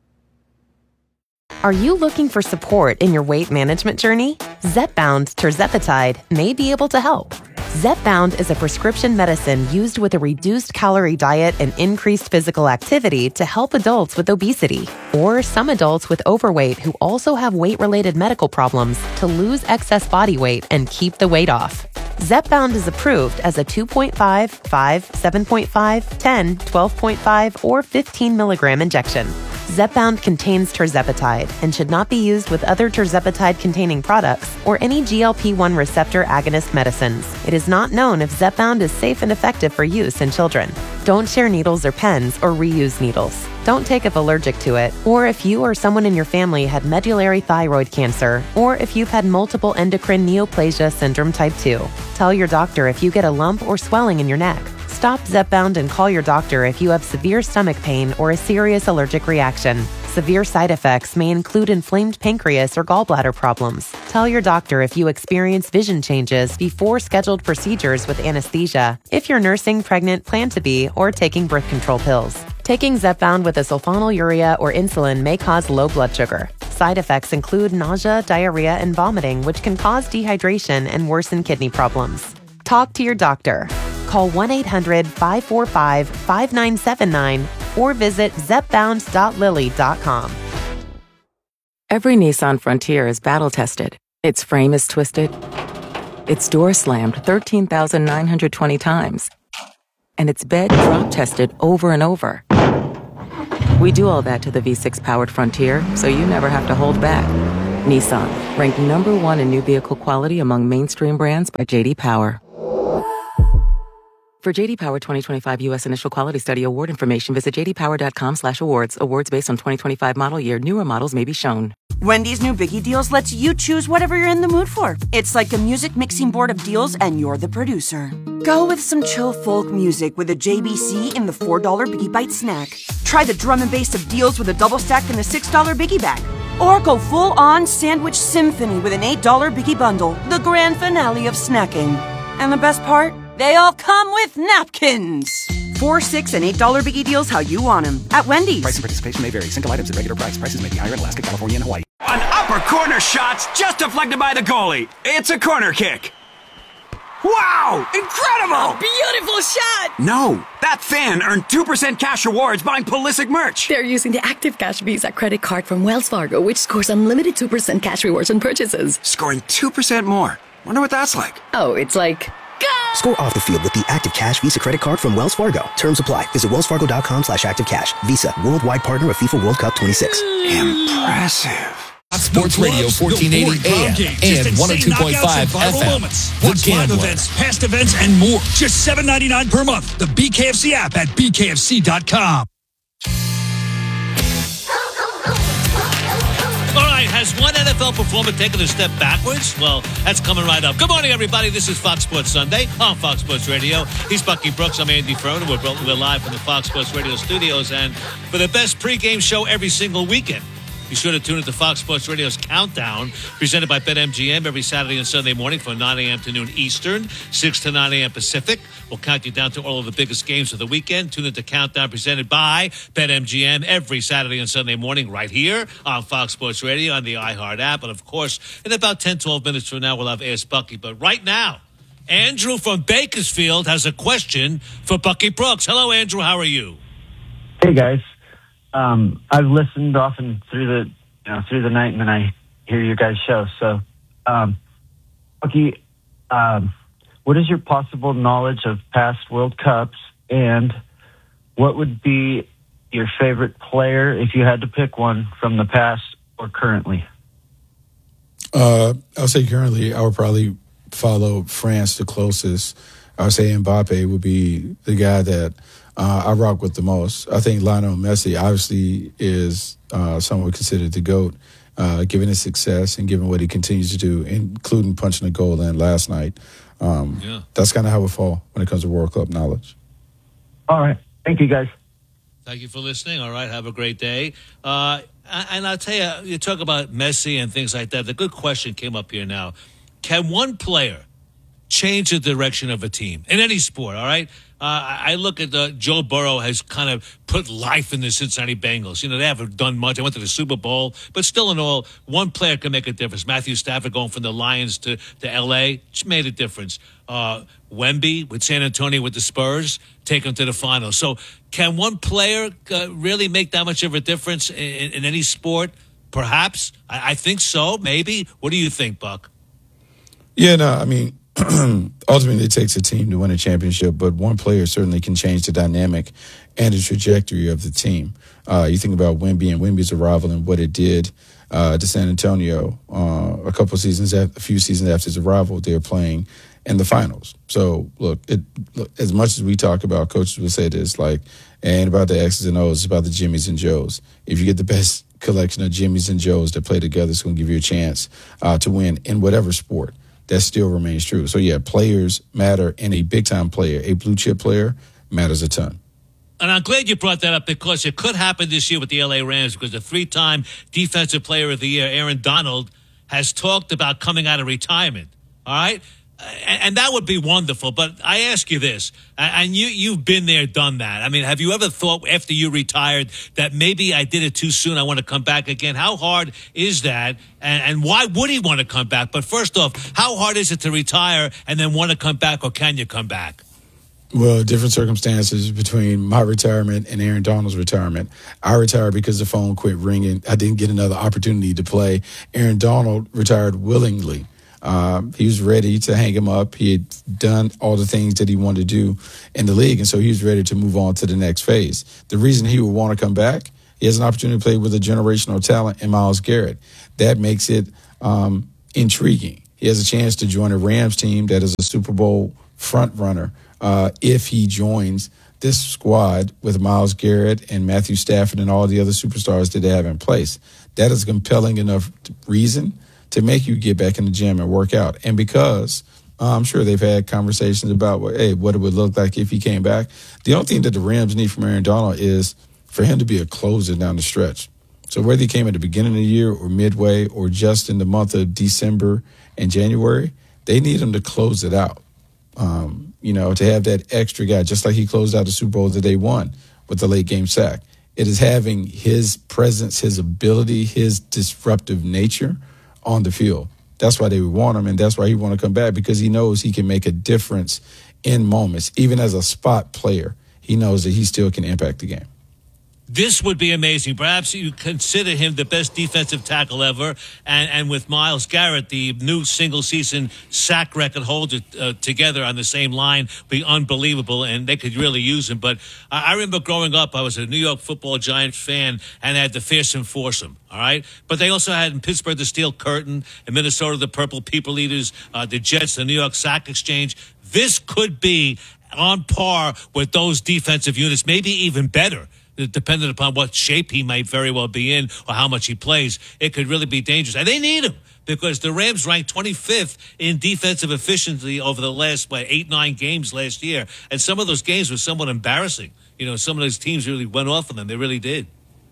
Are you looking for support in your weight management journey? Zepbound tirzepatide may be able to help. Zepbound is a prescription medicine used with a reduced calorie diet and increased physical activity to help adults with obesity or some adults with overweight who also have weight-related medical problems to lose excess body weight and keep the weight off. Zepbound is approved as a two point five, five, seven point five, ten, twelve point five, or fifteen milligram injection. Zepbound contains tirzepatide and should not be used with other tirzepatide-containing products or any G L P one receptor agonist medicines. It is not known if Zepbound is safe and effective for use in children. Don't share needles or pens or reuse needles. Don't take if allergic to it, or if you or someone in your family had medullary thyroid cancer, or if you've had multiple endocrine neoplasia syndrome type two. Tell your doctor if you get a lump or swelling in your neck. Stop Zepbound and call your doctor if you have severe stomach pain or a serious allergic reaction. Severe side effects may include inflamed pancreas or gallbladder problems. Tell your doctor if you experience vision changes before scheduled procedures with anesthesia, if you're nursing, pregnant, plan to be, or taking birth control pills. Taking Zepbound with a sulfonylurea or insulin may cause low blood sugar. Side effects include nausea, diarrhea, and vomiting, which can cause dehydration and worsen kidney problems. Talk to your doctor. Call one eight hundred, five four five, five nine seven nine or visit zepbound dot lilly dot com. Every Nissan Frontier is battle-tested. Its frame is twisted, its door slammed thirteen thousand nine hundred twenty times, and its bed drop-tested over and over. We do all that to the V six-powered Frontier, so you never have to hold back. Nissan, ranked number one in new vehicle quality among mainstream brands by J D Power. For J D Power twenty twenty-five U S Initial Quality Study Award information, visit j d power dot com slash awards. Awards based on twenty twenty-five model year. Newer models may be shown. Wendy's new Biggie Deals lets you choose whatever you're in the mood for. It's like a music mixing board of deals, and you're the producer. Go with some chill folk music with a J B C in the four dollar Biggie Bite snack. Try the drum and bass of deals with a double stack in the six dollar Biggie Bag. Or go full-on sandwich symphony with an eight dollar Biggie Bundle, the grand finale of snacking. And the best part? They all come with napkins. Four, six, and eight dollar Biggie Deals how you want them at Wendy's. Price and participation may vary. Single items at regular price. Prices may be higher in Alaska, California, and Hawaii. An upper corner shot's just deflected by the goalie. It's a corner kick. Wow! Incredible! A beautiful shot! No, that fan earned two percent cash rewards buying Pulisic merch. They're using the Active Cash Visa credit card from Wells Fargo, which scores unlimited two percent cash rewards on purchases. Scoring two percent more. Wonder what that's like. Oh, it's like... Score off the field with the Active Cash Visa credit card from Wells Fargo. Terms apply. Visit wells fargo dot com slash active cash. Visa, worldwide partner of FIFA World Cup twenty-six. Impressive. Sports Radio fourteen eighty A M and one oh two point five F M. Watch live events, past events, and more. Just seven ninety-nine per month. The B K F C app at b k f c dot com. All right, Has one N F L performer taken a step backwards? Well, that's coming right up. Good morning, everybody. This is Fox Sports Sunday on Fox Sports Radio. He's Bucky Brooks. I'm Andy Furman. We're, we're live from the Fox Sports Radio studios. And for the best pregame show every single weekend, be sure to tune into Fox Sports Radio's Countdown, presented by BetMGM every Saturday and Sunday morning from nine a.m. to noon Eastern, six to nine a.m. Pacific. We'll count you down to all of the biggest games of the weekend. Tune into Countdown, presented by BetMGM every Saturday and Sunday morning right here on Fox Sports Radio on the iHeart app. And, of course, in about ten, twelve minutes from now, we'll have Ask Bucky. But right now, Andrew from Bakersfield has a question for Bucky Brooks. Hello, Andrew. How are you? Hey, guys. Um, I've listened often through the, you know, through the night, and then I hear your guys' show. So, um, Bucky, um, what is your possible knowledge of past World Cups, and what would be your favorite player if you had to pick one from the past or currently? Uh, I'll say currently, I would probably follow France the closest. I would say Mbappe would be the guy that Uh, I rock with the most. I think Lionel Messi obviously is uh, someone considered the GOAT, uh, given his success and given what he continues to do, including punching a goal in last night. Um, yeah. That's kind of how it fall when it comes to World Cup knowledge. All right. Thank you, guys. Thank you for listening. All right. Have a great day. Uh, and I'll tell you, you talk about Messi and things like that. The good question came up here now. Can one player change the direction of a team in any sport? All right. Uh, I look at the, Joe Burrow has kind of put life in the Cincinnati Bengals. You know, they haven't done much. They went to the Super Bowl, but still in all, one player can make a difference. Matthew Stafford going from the Lions to, to L A made a difference. Uh, Wemby with San Antonio with the Spurs, take them to the finals. So can one player uh, really make that much of a difference in, in any sport? Perhaps. I, I think so, maybe. What do you think, Buck? Yeah, no, I mean, ultimately, it takes a team to win a championship, but one player certainly can change the dynamic and the trajectory of the team. Uh, you think about Wemby and Wemby's arrival and what it did uh, to San Antonio uh, a couple of seasons, a few seasons after his arrival, they were playing in the finals. So, look, it, look, as much as we talk about, coaches will say this, like, it ain't about the X's and O's, it's about the Jimmys and Joes. If you get the best collection of Jimmys and Joes that play together, it's going to give you a chance uh, to win in whatever sport. That still remains true. So, yeah, players matter, and a big-time player, a blue-chip player, matters a ton. And I'm glad you brought that up because it could happen this year with the L A Rams because the three-time Defensive Player of the Year, Aaron Donald, has talked about coming out of retirement, all right? And, and that would be wonderful. But I ask you this, and you, you've been there, done that. I mean, have you ever thought after you retired that maybe I did it too soon, I want to come back again? How hard is that? And, and why would he want to come back? But first off, how hard is it to retire and then want to come back, or can you come back? Well, different circumstances between my retirement and Aaron Donald's retirement. I retired because the phone quit ringing. I didn't get another opportunity to play. Aaron Donald retired willingly. Um, he was ready to hang him up. He had done all the things that he wanted to do in the league, and so he was ready to move on to the next phase. The reason he would want to come back, he has an opportunity to play with a generational talent in Myles Garrett. That makes it um, intriguing. He has a chance to join a Rams team that is a Super Bowl front runner uh, if he joins this squad with Myles Garrett and Matthew Stafford and all the other superstars that they have in place. That is a compelling enough reason to make you get back in the gym and work out. And because uh, I'm sure they've had conversations about, well, hey, what it would look like if he came back. The only thing that the Rams need from Aaron Donald is for him to be a closer down the stretch. So whether he came at the beginning of the year or midway or just in the month of December and January, they need him to close it out. Um, you know, to have that extra guy, just like he closed out the Super Bowl that they won with the late game sack. It is having his presence, his ability, his disruptive nature on the field. That's why they would want him, and that's why he want to come back, because he knows he can make a difference in moments. Even as a spot player, he knows that he still can impact the game. This would be amazing. Perhaps you consider him the best defensive tackle ever, and, and with Myles Garrett, the new single-season sack record holder uh, together on the same line, be unbelievable, and they could really use him. But I, I remember growing up, I was a New York Football Giants fan, and they had the fearsome foursome, all right? But they also had in Pittsburgh the Steel Curtain, in Minnesota the Purple People Eaters, uh, the Jets, the New York Sack Exchange. This could be on par with those defensive units, maybe even better. depending upon what shape he might very well be in or how much he plays, it could really be dangerous. And they need him because the Rams ranked twenty-fifth in defensive efficiency over the last, what, eight, nine games last year. And some of those games were somewhat embarrassing. You know, some of those teams really went off on them. They really did.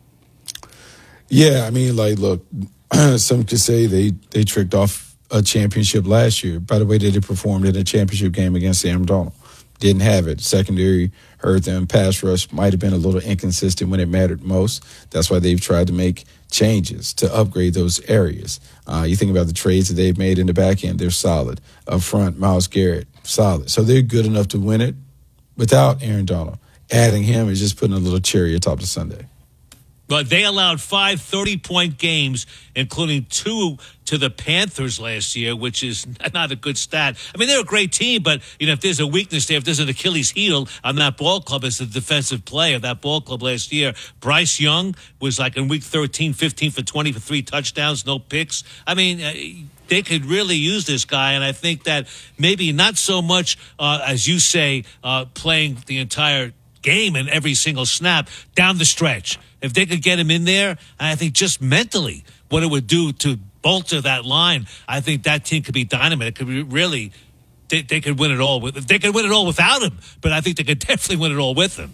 Yeah, I mean, like, look, some could say they, they tricked off a championship last year by the way that they performed in a championship game against Aaron Donald. Didn't have it. Secondary hurt them. Pass rush might have been a little inconsistent when it mattered most. That's why they've tried to make changes to upgrade those areas. Uh, you think about the trades that they've made in the back end, they're solid. Up front, Myles Garrett, solid. So they're good enough to win it without Aaron Donald. Adding him is just putting a little cherry atop the sundae. But they allowed five thirty-point games, including two to the Panthers last year, which is not a good stat. I mean, they're a great team, but, you know, if there's a weakness there, if there's an Achilles heel on that ball club, it's the defensive play of that ball club last year. Bryce Young was like in week thirteen, fifteen for twenty for three touchdowns, no picks. I mean, uh, they could really use this guy, and I think that maybe not so much, uh, as you say, uh, playing the entire game and every single snap down the stretch. If they could get him in there, I think just mentally what it would do to bolster that line, I think that team could be dynamite. It could be really, they, they could win it all. With, they could win it all without him, but I think they could definitely win it all with him.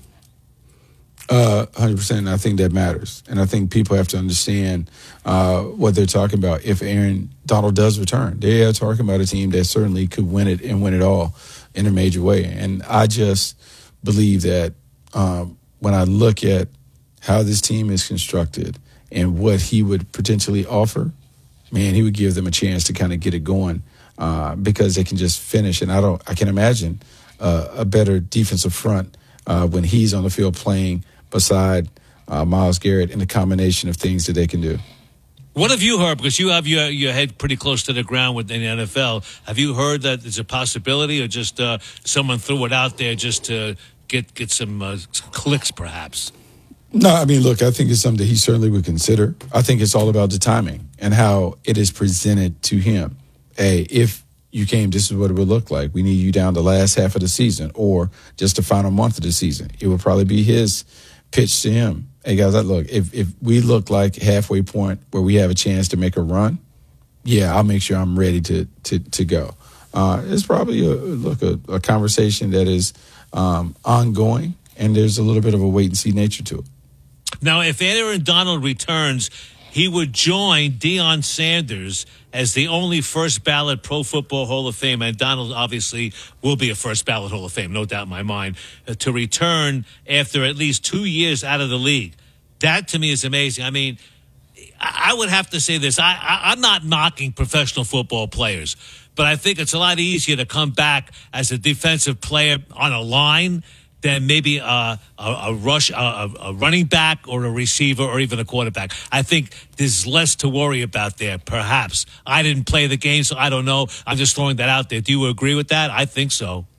Uh, one hundred percent. I think that matters. And I think people have to understand uh, what they're talking about. If Aaron Donald does return, they are talking about a team that certainly could win it and win it all in a major way. And I just believe that um, when I look at how this team is constructed and what he would potentially offer, man, he would give them a chance to kind of get it going uh, because they can just finish. And I don't, I can imagine uh, a better defensive front uh, when he's on the field playing beside uh, Myles Garrett and the combination of things that they can do. What have you heard? Because you have your, your head pretty close to the ground within the N F L. Have you heard that there's a possibility or just uh, someone threw it out there just to get, get some uh, clicks perhaps? No, I mean, look, I think it's something that he certainly would consider. I think it's all about the timing and how it is presented to him. Hey, if you came, this is what it would look like. We need you down the last half of the season or just the final month of the season. It would probably be his pitch to him. Hey, guys, look, if, if we look like halfway point where we have a chance to make a run, yeah, I'll make sure I'm ready to to, to go. Uh, it's probably, a, look, a, a conversation that is um, ongoing, and there's a little bit of a wait-and-see nature to it. Now, if Aaron Donald returns, he would join Deion Sanders as the only first ballot Pro Football Hall of Fame, and Donald obviously will be a first ballot Hall of Fame, no doubt in my mind, uh, to return after at least two years out of the league. That to me is amazing. I mean, I, I would have to say this. I, I, I'm not knocking professional football players, but I think it's a lot easier to come back as a defensive player on a line than maybe a, a, a rush, a, a running back or a receiver or even a quarterback. I think there's less to worry about there, perhaps. I didn't play the game, so I don't know. I'm just throwing that out there. Do you agree with that? I think so.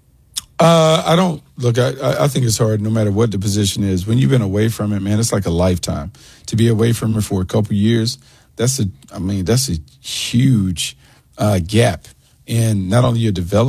Uh, I don't. Look, I, I think it's hard no matter what the position is. When you've been away from it, man, it's like a lifetime. To be away from it for a couple years, that's a, I mean, that's a huge uh, gap in not only your development,